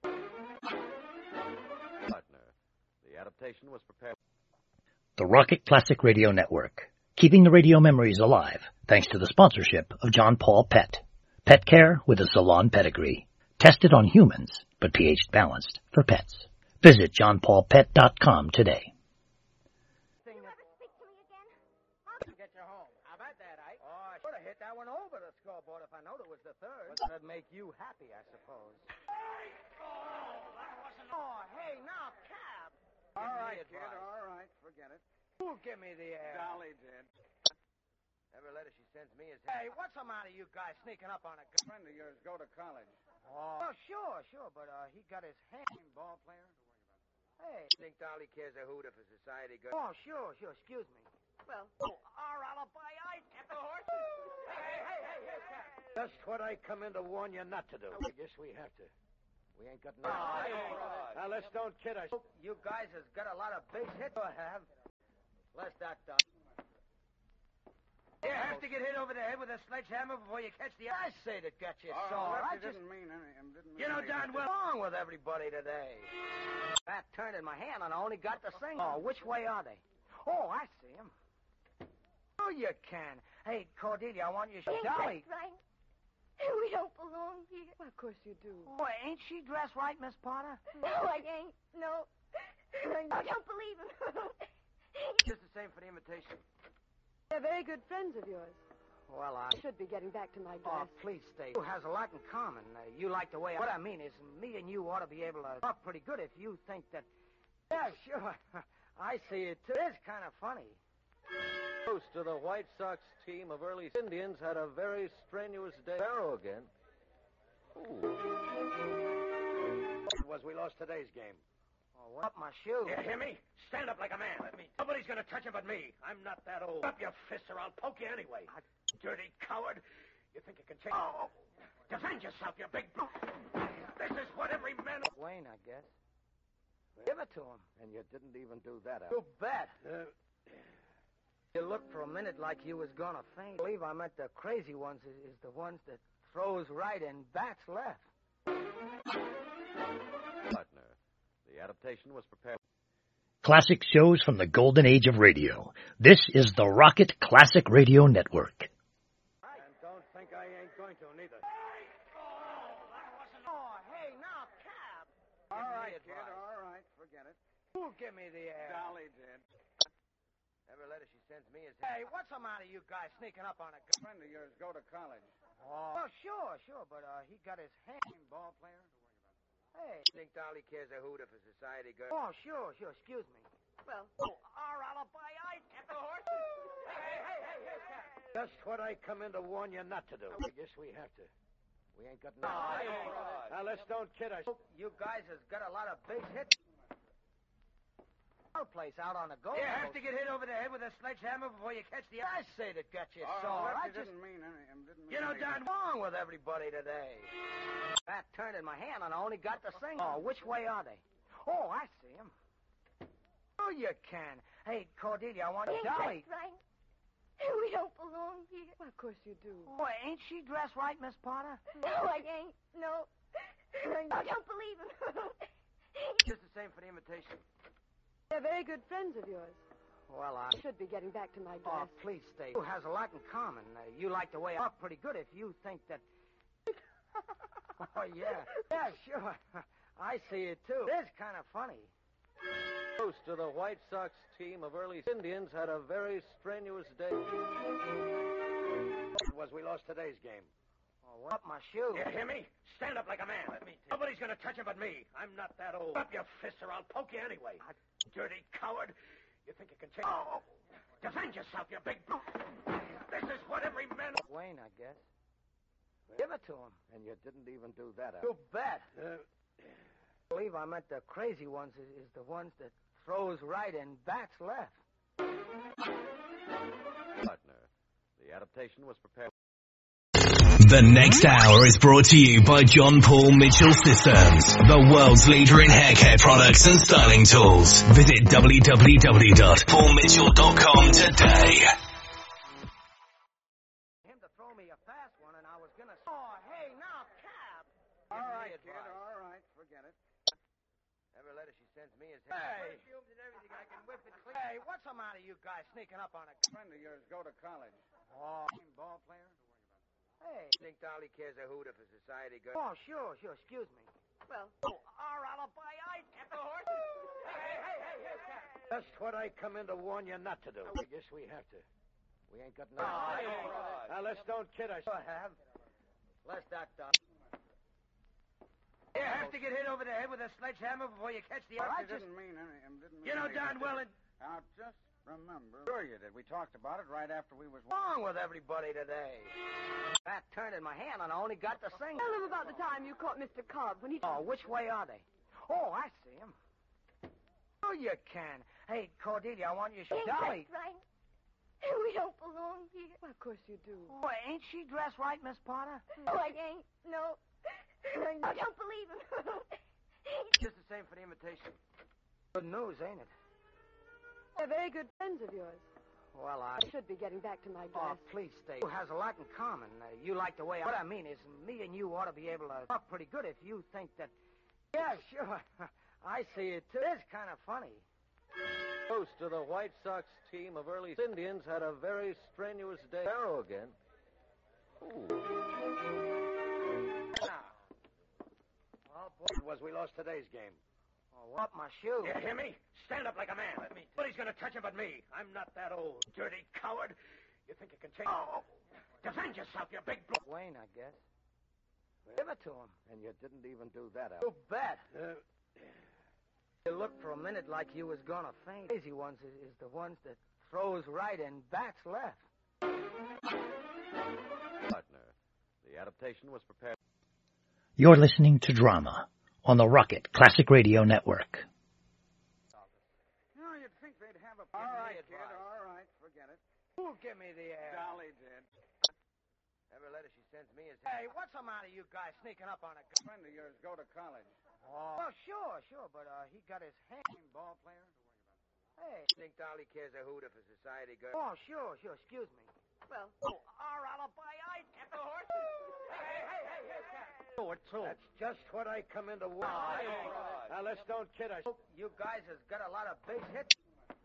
Partner. The adaptation was prepared. The Rocket Classic Radio Network, keeping the radio memories alive thanks to the sponsorship of John Paul Pet. Pet care with a salon pedigree. Tested on humans, but pH balanced for pets. Visit john paul pet dot com today. You ever speak to me again? Get you home. How about that, Ike? Oh, I should have hit that one over the scoreboard if I knowed it was the third. But that'd make you happy, I suppose. Hey! Oh, that wasn't... Oh, hey, now, Cap. All Give me right, kid. advice. All right. Forget it. Who'll give me the air? Dolly did. Every letter she sends me is... Hey, what's the matter, you guys sneaking up on a... A friend of yours go to college. Oh, well, sure, sure, but uh, he got his hand... Ball player? Hey, think Dolly cares a hoot if a society goes... Oh, sure, sure, excuse me. Well, oh, our alibi, I get the horses. Hey, hey, hey, hey, Cap. Just what I come in to warn you not to do. I guess we have to. We ain't got no... Oh, hey, Now, let's don't kid us. You guys has got a lot of base hits to have. Less that, uh... You have to get hit over the head with a sledgehammer before you catch the... I say that got you Oh, sore. that I just... didn't mean any... Didn't mean You know, any- darn well, what's wrong with everybody today? Bat turned in my hand and I only got the thing. Oh, which way are they? Oh, I see them. Oh, you can. Hey, Cordelia, I want you to... Ain't Dolly. that right? We don't belong here. Well, of course you do. Oh, ain't she dressed right, Miss Potter? No, I ain't. No. I don't believe him. Just the same for the invitation. They're very good friends of yours. Well, I... I should be getting back to my Oh, desk. please stay. Who has a lot in common. Uh, you like the way... I... What I mean is, me and you ought to be able to talk pretty good if you think that... Yeah, sure. I see it, too. It's kind of funny. Host of the White Sox team of early Indians had a very strenuous day. Barrow again. It was was we lost today's game. Oh, what? Up my shoe. You hear me? Stand up like a man. Let me. Nobody's going to touch him but me. I'm not that old. Up your fists or I'll poke you anyway. I... Dirty coward. You think you can change? Oh. Defend yourself, you big... This is what every man... Wayne, I guess. Give it to him. And you didn't even do that, You bet. Uh, you looked for a minute like you was gonna faint. I believe I meant the crazy ones is, is the ones that throws right and bats left. Partner, the adaptation was prepared... Classic shows from the golden age of radio. This is the Rocket Classic Radio Network. And don't think I ain't going to, neither. Oh, hey, now, Cab. All right, kid, all right. Forget it. Who'll give me the air? Dolly did. Every letter she sends me is... Hey, what's the matter, you guys sneaking up on a... A friend of yours go to college. Oh, well, sure, sure, but uh, he got his hand... Ball player? Hey, think Dolly cares a hoot if a society girl... Oh, sure, sure, excuse me. Well, oh, our alibi, I get the horses. Hey, hey, hey, hey, hey, Cap. Just what I come in to warn you not to do. I guess we have to. We ain't got no... No, I ain't right. Now, let's don't kid us. You guys has got a lot of base hits. Place out on the Gold You have Coast. to get hit over the head with a sledgehammer before you catch the... I say that got you Oh, sore. that I you just... didn't mean anything. Didn't mean You know, anything. Don, wrong with everybody today. That turned in my hand and I only got the thing. Oh, which way are they? Oh, I see them. Oh, you can. Hey, Cordelia, I want Ain't Dolly. that right? We don't belong here. Well, of course you do. Boy, ain't she dressed right, Miss Potter? No, I ain't. No. I don't believe him. Just the same for the invitation. They're very good friends of yours. Well, I... I should be getting back to my Oh, desk. please stay. You has a lot in common. Uh, you like the way I talk pretty good if you think that... Oh, yeah. Yeah, sure. I see it, too. It is kind of funny. Host of the White Sox team of early Indians had a very strenuous day. It was we lost today's game. Oh, up my shoe. You hear me? Stand up like a man. Let me. Nobody's going to touch him but me. I'm not that old. Up your fists or I'll poke you anyway. I... Dirty coward. You think you can change... Oh. Defend yourself, you big... This is what every man... Wayne, I guess. Give it to him. And you didn't even do that, You bet. Uh, I believe I meant the crazy ones is, is the ones that throws right and bats left. Partner, the adaptation was prepared... The next hour is brought to you by John Paul Mitchell Systems, the world's leader in hair care products and styling tools. Visit w w w dot paul mitchell dot com today. Him to throw me a fast one, and I was gonna. Oh, hey, now, Cap. All right, kid, all right. Forget it. Every letter she sends me is... Hey. Perfumes and everything. I can whip it clean. Hey, what's the matter, you guys sneaking up on a... A friend of yours go to college. Oh. Ball player? Hey. Think Dolly cares a hoot if a society girl... Oh, sure, sure. Excuse me. Well, oh, our alibi, I get the horses. Hey, hey, hey, hey, Cap. Just what I come in to warn you not to do. I guess we have to. We ain't got no... No, I ain't right. Now, let's don't kid us. I have. Less that, Doc. You have to get hit over the head with a sledgehammer before you catch the... Well, I you just... didn't mean anything. Didn't mean You know, anything. Don Welland... Now, just remember... Sure you did. We talked about it right after we was... What's wrong with everybody today? That turned in my hand and I only got the thing. tell them about the time you caught Mister Cobb when he... Oh, which way are they? Oh, I see him. Oh, you can. Hey, Cordelia, I want you to... Ain't Dolly. that right? We don't belong here. Well, of course you do. Boy, ain't she dressed right, Miss Potter? No, I ain't. No. I don't believe him. Just the same for the invitation. Good news, ain't it? They're very good friends of yours. Well, I... I should be getting back to my Oh, desk. please stay. You has a lot in common. Uh, you like the way... I... What I mean is, me and you ought to be able to talk pretty good if you think that... Yeah, sure. I see it, too. It's kind of funny. Host of the White Sox team of early Indians had a very strenuous day. Arrow again. Ooh. Now. Oh, boy. It was we lost today's game. Oh, up my shoe. You hear me? Stand up like a man. Let me. Nobody's going to touch him but me. I'm not that old. Dirty coward. You think you can change... Oh. Defend yourself, you big... Blo- Wayne, I guess. Give it to him. And you didn't even do that, You bet. Uh, You looked for a minute like you was gonna faint. Crazy ones is, is the ones that throws right and bats left. Partner, the adaptation was prepared... You're listening to Drama on the Rocket Classic Radio Network. No, you'd think they'd have a... All right, kid, all right, forget it. Who'll give me the air? Dolly did. Every letter she sends me is... Hey, what's the matter, you guys sneaking up on a... A friend of yours go to college. Oh, well, sure, sure, but uh, he got his hand... Ball player? Hey. Think Dolly cares a hoot if a society girl... Oh, sure, sure, excuse me. Well, oh, our alibi, I get the horses. Hey, hey, hey, hey, here's that. Oh, it's true. That's just what I come into work. Oh, right. Now, let's don't kid us. You guys has got a lot of big hits.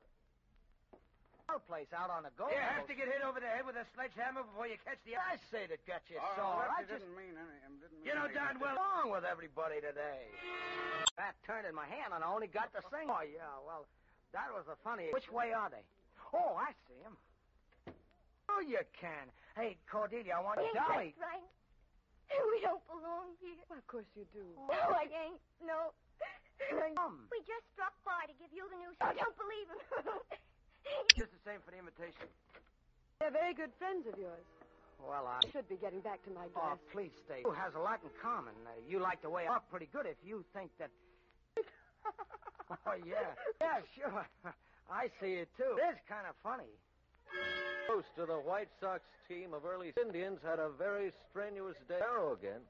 Place out on the go. You have to get hit over the head with a sledgehammer before you catch the... I say to get you Oh, sore. that I just... didn't mean anything. Didn't mean You know, anything. darn well, what's wrong with everybody today? That turned in my hand and I only got the thing. Oh, yeah, well, that was the funny... Which way are they? Oh, I see them. Oh, you can. Hey, Cordelia, I want Ain't Dolly. that right? We don't belong here. Well, of course you do. No, I ain't. No. Um. We just dropped by to give you the news. I don't believe him. Just the same for the invitation. They're very good friends of yours. Well, I... should be getting back to my Oh, dress. please stay. You has a lot in common. Uh, you like the way I talk pretty good if you think that... Oh, yeah. Yeah, sure. I see it, too. It is kind of funny. Host of the White Sox team of early Indians had a very strenuous day. Arrow again.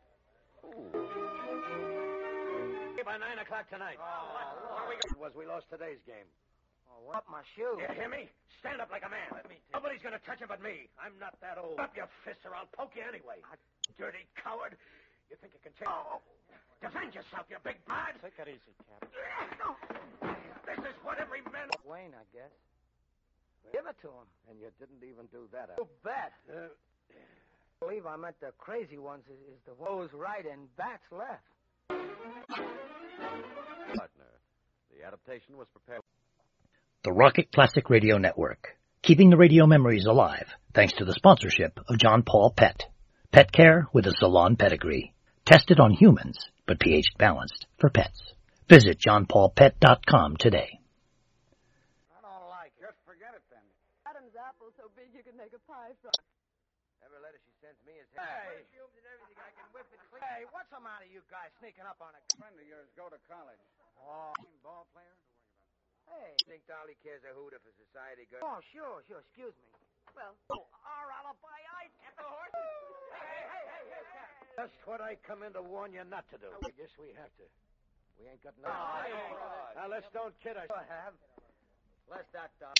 By nine o'clock tonight. Oh, what we got was we lost today's game. Oh, what up my shoe? You hear me? Stand up like a man. Let me Nobody's going to touch him but me. I'm not that old. Up your fists or I'll poke you anyway. Dirty coward. You think you can take... Oh. Defend yourself, you big bad. Take it easy, Cap. This is what every man... Wayne, I guess. Give it to him. And you didn't even do that, You bet. Uh, I believe I meant the crazy ones is, is the woes right and bats left. Partner. The adaptation was prepared. The Rocket Classic Radio Network, keeping the radio memories alive thanks to the sponsorship of John Paul Pet. Pet care with a salon pedigree. Tested on humans, but pH balanced for pets. Visit john paul pet dot com today. I don't like it. Just forget it then. Adam's apple so big you could make a pie from. Every letter she sends me is... Hey. Perfumes and everything. I can whip it clean. Hey, what's the matter, you guys sneaking up on a... A friend of yours go to college. Oh. Ball player? Hey. Think Dolly cares a hoot if a society girl... Oh, sure, sure, excuse me. Well, oh, our alibi, I get the horses. Hey, hey, hey, here's that. Just what I come in to warn you not to do. I guess we have to. We ain't got no... Oh, right. Now, let's don't kid us. I have. Let's that, uh...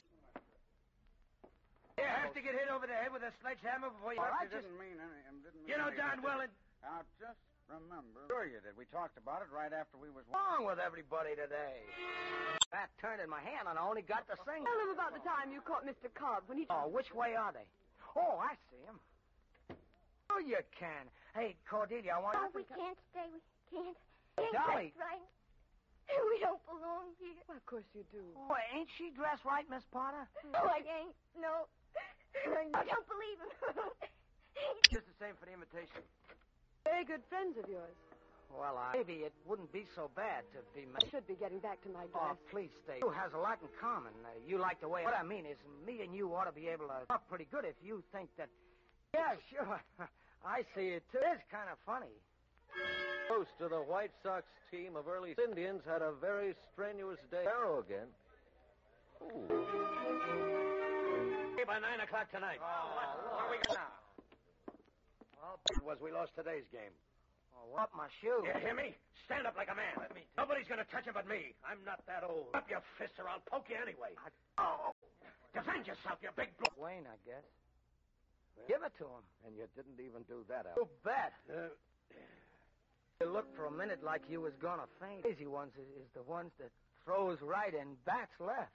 You have to get hit over the head with a sledgehammer before you... Well, I that just... didn't mean anything. Didn't mean You know anything. darn well it... Now, just remember... Sure you did. We talked about it right after we was... What's wrong with everybody today? That turned in my hand and I only got the thing. tell them about the time you caught Mister Cobb when he... Oh, which way are they? Oh, I see him. Oh, you can. Hey, Cordelia, I want... Oh, we can't stay. We can't. Ain't Dolly. that right? We don't belong here. Well, of course you do. Oh, ain't she dressed right, Miss Potter? No, I ain't. No. I don't believe him. Just the same for the invitation. Very good friends of yours. Well, I... maybe it wouldn't be so bad to be... I should be getting back to my Oh, dress. please stay. You has a lot in common. Uh, you like the way... What I mean is, me and you ought to be able to talk pretty good if you think that... Yeah, sure. I see it, too. It is kind of funny. Host of the White Sox team of early Indians had a very strenuous day. Arrow again. By nine o'clock tonight. Oh, what are we got now? Well, it was we lost today's game. Oh, what up my shoe? You hear me? Stand up like a man. Let me Nobody's going to touch him but me. I'm not that old. Up your fists or I'll poke you anyway. Oh. Defend yourself, you big... Blo- Wayne, I guess. Give it to him. And you didn't even do that, Al. You bet. Uh, you looked for a minute like you was gonna faint. Crazy ones is, is the ones that throws right and bats left.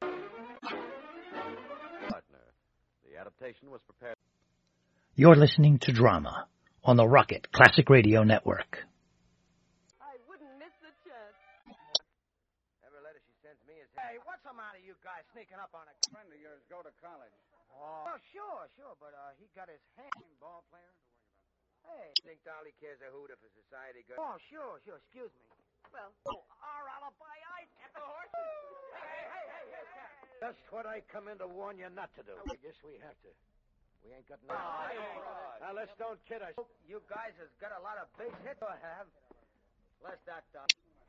Partner. The adaptation was prepared. You're listening to Drama on the Rocket Classic Radio Network. I wouldn't miss the chance. Every letter she sends me is... Hey, what's the matter, you guys sneaking up on a... A friend of yours go to college. Oh, well, sure, sure, but uh, he got his hand... Ball player? Hey. Think Dolly cares a hoot if a society girl... Oh, sure, sure, excuse me. Well, oh, our alibi, I get the horses. Hey, hey, hey, here's that. Just what I come in to warn you not to do. I guess we have to. We ain't got no... Oh, right. Now, let's don't kid us. You guys has got a lot of big hits. I have. Less that, uh...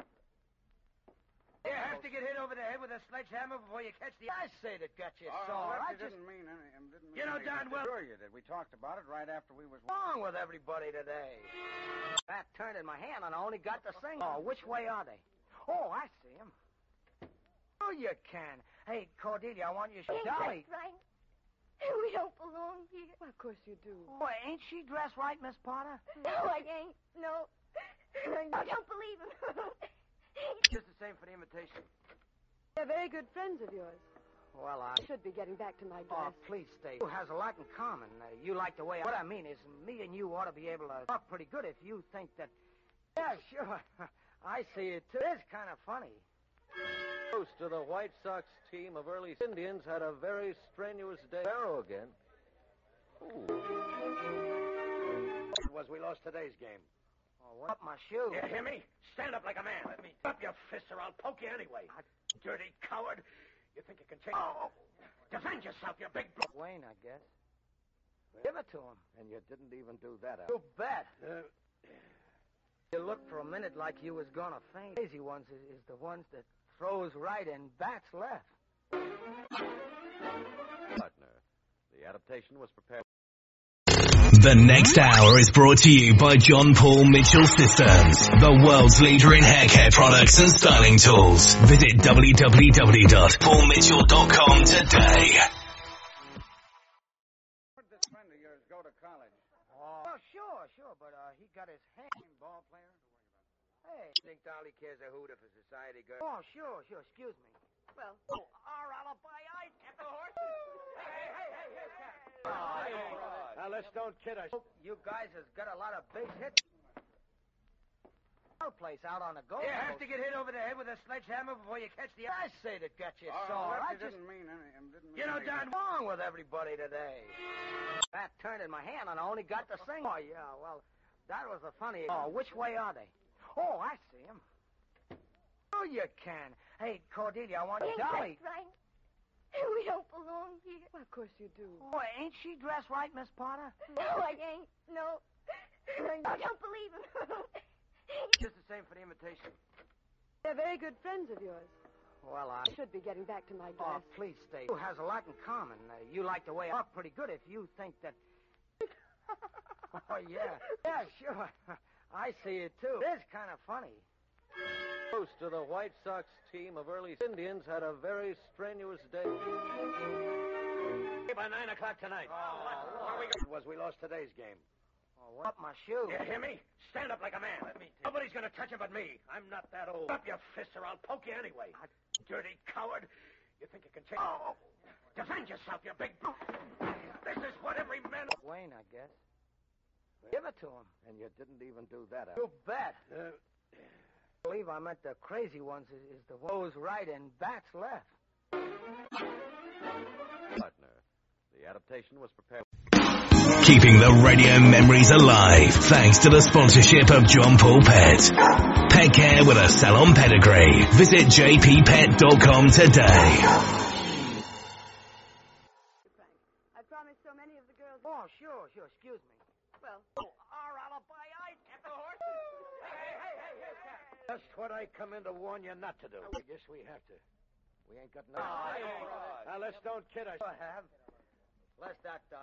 You have to get hit over the head with a sledgehammer before you catch the... I say that got you Oh, sore. Lefty I just... didn't mean any... um, Didn't mean You know anything. darn well- Sure you did. We talked about it right after we was... What's wrong with everybody today? That turned in my hand and I only got the thing. Oh, which way are they? Oh, I see them. Oh, you can. Hey, Cordelia, I want you to... Ain't Dolly. that right? We don't belong here. Well, of course you do. Oh, ain't she dressed right, Miss Potter? No, I ain't. No. I don't believe him. Just the same for the invitation. They're very good friends of yours. Well, I... should be getting back to my Oh, dress. please stay. You has a lot in common. Uh, you like the way... I... What I mean is, me and you ought to be able to talk pretty good if you think that... Yeah, sure. I see it, too. It's kind of funny. Host of the White Sox team of early Indians had a very strenuous day. Barrow again. Was we lost today's game. Oh, what? Up my shoe. You hear me? Stand up like a man. Let me up your fists or I'll poke you anyway. Dirty coward. You think you can take... Oh! Defend yourself, you big... Wayne, I guess. Give it to him. And you didn't even do that, You bet. Uh, you looked for a minute like you was gonna faint. Crazy ones is, is the ones that throws right and bats left. Partner. The adaptation was prepared. The next hour is brought to you by John Paul Mitchell Systems, the world's leader in hair care products and styling tools. Visit w w w dot paul mitchell dot com today. Where'd this friend of yours go to college? Oh, sure, sure, but uh, he got his hand... Ball player? Hey. Think Dolly cares a hoot if a society girl... Oh, sure, sure. Excuse me. Well, oh, our alibi, I get the horses. Hey, hey, hey, hey, hey. Oh, hey. Now, let's don't kid us. You guys has got a lot of base hits. Place out on the goal. You have to get hit over the head with a sledgehammer before you catch the... I say that got you Oh, sore. I Lefty just... didn't mean any... um, Didn't mean You know, anything. darn wrong with everybody today. That turned in my hand and I only got the thing. Oh, yeah, well, that was the funny... Oh, which way are they? Oh, I see them. Oh, you can. Hey, Cordelia, I want you... Ain't Dolly. that right? We don't belong here. Well, of course you do. Oh, ain't she dressed right, Miss Potter? No, I ain't. No. I don't believe him. Just the same for the invitation. They're very good friends of yours. Well, I... should be getting back to my Oh, dress. please stay. You has a lot in common. Uh, you like the way I talk pretty good if you think that... Oh, yeah. Yeah, sure. I see it, too. It's kind of funny. Host of the White Sox team of early Indians had a very strenuous day. By nine o'clock tonight. Oh, what we got? Was we lost today's game. Oh, what? Up my shoe. You hear me? Stand up like a man. Let me Nobody's going to touch it but me. I'm not that old. Up your fists or I'll poke you anyway. Dirty coward. You think you can take... Oh! Defend yourself, you big... This is what every man... Wayne, I guess. Give it to him. And you didn't even do that, You bet. Uh, I believe I meant the crazy ones is, is the ones right and bats left. Partner. The adaptation was prepared. Keeping the radio memories alive thanks to the sponsorship of John Paul Pet. Pet care with a salon pedigree. Visit j p pet dot com today. I promised so many of the girls... Oh, sure, sure. Excuse me. Well, Oh, our alibi, I get the horses. Hey, hey, hey, hey, hey. Just what I come in to warn you not to do. I guess we have to. We ain't got no... Oh, hey. Now, let's don't kid us. I have. Less that, uh...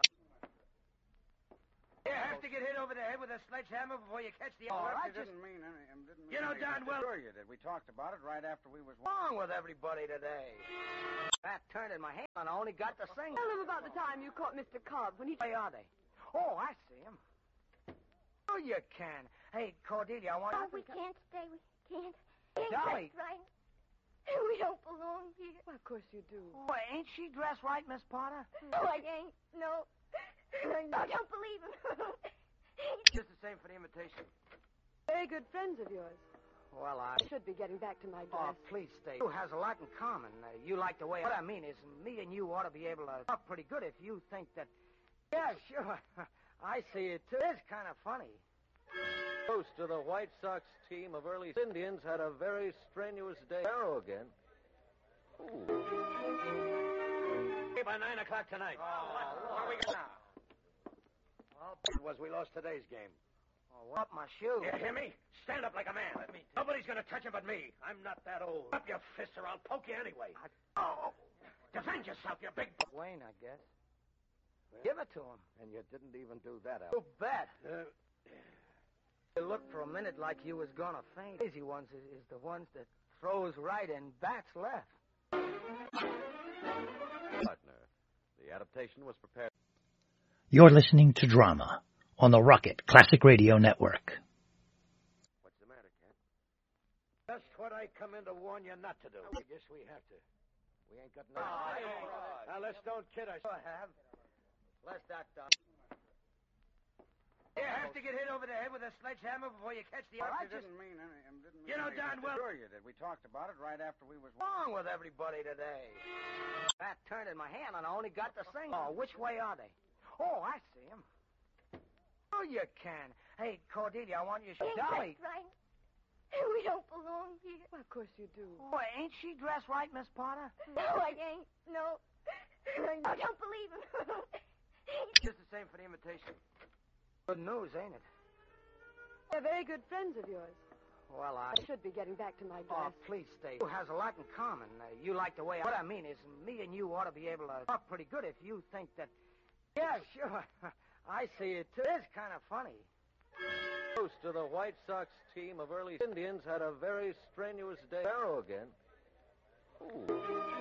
You have to get hit over the head with a sledgehammer before you catch the... Oh, I Lefty just... didn't mean any... um, Didn't mean You know anything. darn well- Sure you did. We talked about it right after we was... What's wrong with everybody today? That turned in my hand and I only got the thing. tell them about the time you caught Mister Cobb when he... Where are they? Oh, I see him. Oh, you can. Hey, Cordelia, I want... Oh, we can't stay. We can't. Ain't Dolly. that right? We don't belong here. Well, of course you do. Oh, ain't she dressed right, Miss Potter? No, I ain't. No. I don't believe him. Just the same for the invitation. Very good friends of yours. Well, I... should be getting back to my Oh, dress. please stay. You has a lot in common. Uh, you like the way... What I mean is, me and you ought to be able to talk pretty good if you think that... Yeah, sure. I see it, too. It's kind of funny. Host of the White Sox team of early Indians had a very strenuous day. Barrow again. By nine o'clock tonight. Oh, what we got now? Well, Was we lost today's game. Oh, up my shoe. You hear me? Stand up like a man. Let me. Nobody's gonna touch him but me. I'm not that old. Up your fists or I'll poke you anyway. I... Oh, defend yourself, you big. Wayne, I guess. Give it to him. And you didn't even do that, Al. You bet. Uh, you looked for a minute like you was gonna faint. Easy ones is, is the ones that throws right and bats left. Partner, the adaptation was prepared. You're listening to Drama on the Rocket Classic Radio Network. What's the matter, Cat? Just what I come in to warn you not to do. I guess we have to. We ain't got no... Oh, now, let's don't kid us. I have. Less that done. You have to get hit over the head with a sledgehammer before you catch the Well, I oxygen. didn't mean any... I didn't mean You know anything. darn well- Sure you did. We talked about it right after we was... What's wrong with everybody today? Bat turned in my hand and I only got the thing. Oh, which way are they? Oh, I see them. Oh, you can. Hey, Cordelia, I want you to... Ain't Dolly. that right? We don't belong here. Well, of course you do. Oh, ain't she dressed right, Miss Potter? No, I ain't. No. I don't believe him. Just the same for the invitation. Good news, ain't it? They're very good friends of yours. Well, I... I should be getting back to my Oh, dress. please stay. You has a lot in common. Uh, you like the way I... What I mean is, me and you ought to be able to talk pretty good if you think that... Yeah, sure. I see it, too. It's kind of funny. Host of the White Sox team of early Indians had a very strenuous day. Arrow again. Ooh.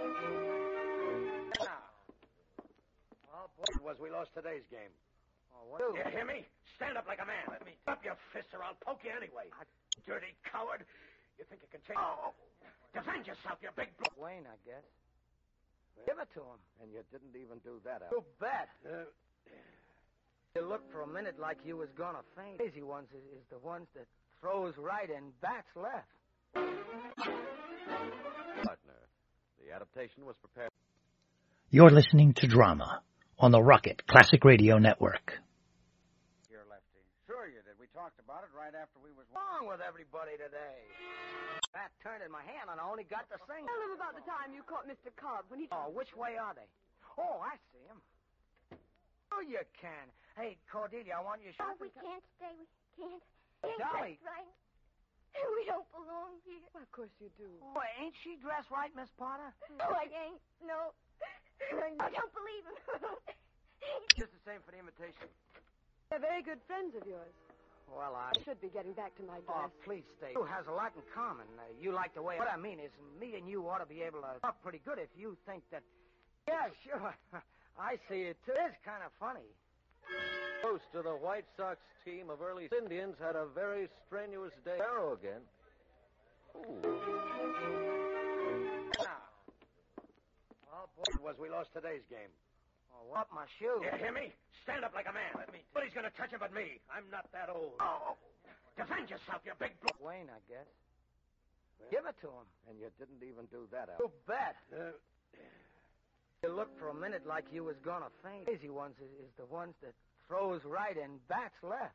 Oh, boy, it was we lost today's game. Oh, what? You hear me? Stand up like a man. Let me. Up your fists or I'll poke you anyway. I... Dirty coward. You think you can change... Oh, defend yourself, you big... Blo- Wayne, I guess. Give it to him. And you didn't even do that, Al. You bet. Uh, you looked for a minute like you was gonna faint. Easy ones is, is the ones that throws right and bats left. Partner, the adaptation was prepared. You're listening to Drama on the Rocket Classic Radio Network. Here, Lefty. Sure you did. We talked about it right after we was... What's wrong with everybody today? Bat turned in my hand and I only got the thing. Tell them about the time you caught Mister Cobb when he... Oh, which way are they? Oh, I see them. Oh, you can. Hey, Cordelia, I want you to... Oh, we can't stay. We can't. Ain't Dolly. that right? We don't belong here. Well, of course you do. Oh, ain't she dressed right, Miss Potter? No, I ain't. No. I don't believe him. Just the same for the invitation. They're very good friends of yours. Well, I... I should be getting back to my Oh, dress. please stay. You has a lot in common. Uh, you like the way... What I mean is, me and you ought to be able to talk pretty good if you think that... Yeah, sure. I see it, too. It's kind of funny. Host of the White Sox team of early Indians had a very strenuous day. Arrow again. Ooh. Oh, boy, it was we lost today's game. Oh, up my shoe. You hear me? Stand up like a man. Let me. Nobody's gonna touch him but me. I'm not that old. Oh, defend yourself, you big... Blo- Wayne, I guess. Give it to him. And you didn't even do that, Al. You bet. Uh, you looked for a minute like you was gonna faint. Easy ones is, is the ones that throws right and bats left.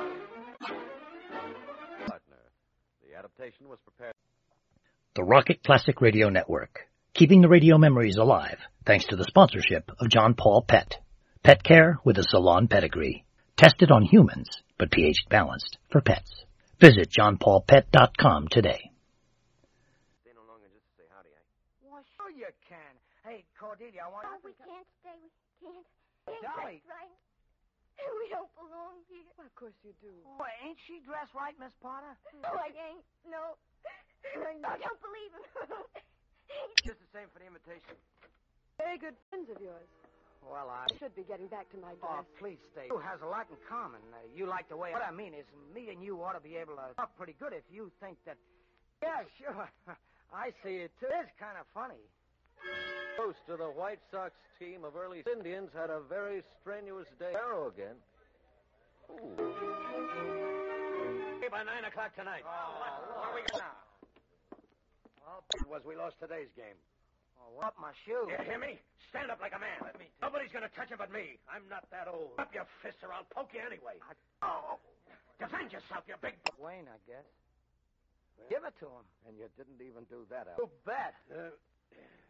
Partner, the adaptation was prepared. The Rocket Classic Radio Network, keeping the radio memories alive thanks to the sponsorship of John Paul Pet. Pet care with a salon pedigree. Tested on humans, but pH balanced for pets. Visit john paul pet dot com today. Stay no longer just to say howdy, eh? Well, sure you can. Hey, Cordelia, I want... Oh, we can't stay. We can't. Ain't Dolly. that right? We don't belong here. Well, of course you do. Oh, ain't she dressed right, Miss Potter? No, I ain't. No. I don't believe him. Just the same for the invitation. Very good friends of yours. Well, I... I should be getting back to my Oh, dress. please stay. You has a lot in common. Uh, you like the way... What I mean is, me and you ought to be able to talk pretty good if you think that... Yeah, sure. I see it, too. It's kind of funny. Host of the White Sox team of early Indians had a very strenuous day. Arrow again. Ooh. Hey, by nine o'clock tonight. Oh, what are we got now? Oh, it was we lost today's game. Oh, up my shoe. You hear me? Stand up like a man. Let me. Nobody's gonna touch him but me. I'm not that old. Up your fists or I'll poke you anyway. I... Oh, defend yourself, you big... Wayne, I guess. Give it to him. And you didn't even do that, Al. You bet. Uh,